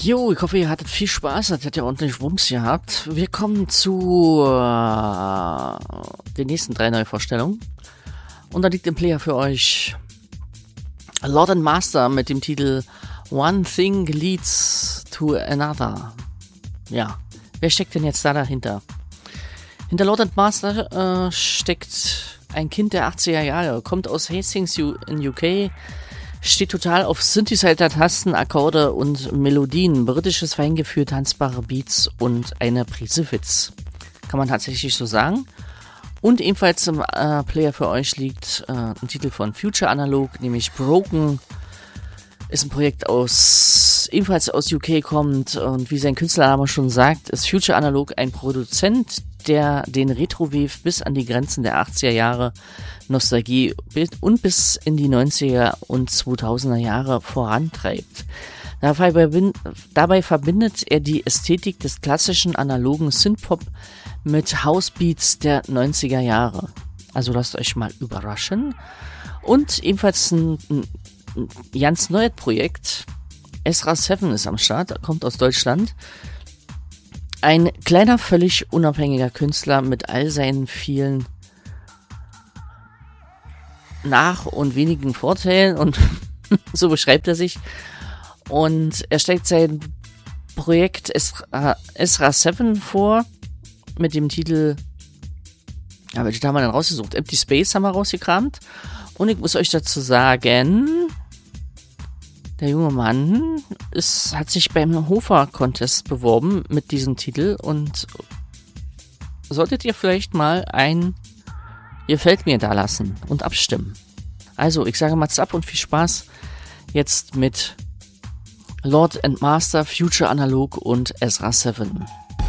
Jo, ich hoffe, ihr hattet viel Spaß, ihr hattet ja ordentlich Wumms gehabt. Wir kommen zu den nächsten 3 Neuvorstellungen. Und da liegt im Player für euch Lord and Master mit dem Titel One Thing Leads to Another. Ja, wer steckt denn jetzt da dahinter? Hinter Lord and Master steckt ein Kind der 80er Jahre, kommt aus Hastings in UK, steht total auf Synthesizer-Tasten, Akkorde und Melodien, britisches Feingefühl, tanzbare Beats und eine Prise Witz. Kann man tatsächlich so sagen. Und ebenfalls im Player für euch liegt ein Titel von Future Analog, nämlich Broken. Ist ein Projekt ebenfalls aus UK kommt, und wie sein Künstlername schon sagt, ist Future Analog ein Produzent, der den Retro-Wave bis an die Grenzen der 80er Jahre Nostalgie und bis in die 90er und 2000er Jahre vorantreibt. Dabei verbindet er die Ästhetik des klassischen analogen Synthpop mit Housebeats der 90er Jahre. Also lasst euch mal überraschen. Und ebenfalls ein ganz neues Projekt, Ezra 7 ist am Start, kommt aus Deutschland. Ein kleiner, völlig unabhängiger Künstler mit all seinen vielen Nach- und wenigen Vorteilen, und so beschreibt er sich. Und er stellt sein Projekt Ezra 7 vor mit dem Titel, ja, welches haben wir denn rausgesucht? Empty Space haben wir rausgekramt. Und ich muss euch dazu sagen, der junge Mann hat sich beim Hofer-Contest beworben mit diesem Titel, und solltet ihr vielleicht mal ein Gefällt mir da lassen und abstimmen. Also, ich sage mal ab und viel Spaß jetzt mit Lord and Master, Future Analog und Ezra 7.